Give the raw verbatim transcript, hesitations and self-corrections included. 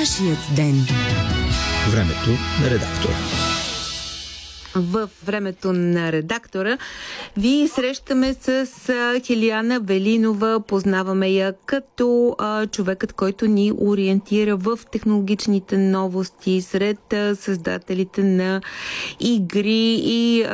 Нашият ден. Времето на редактора. В времето на редактора ви срещаме с Хелияна Велинова. Познаваме я като а, човекът, който ни ориентира в технологичните новости сред а, създателите на игри и а,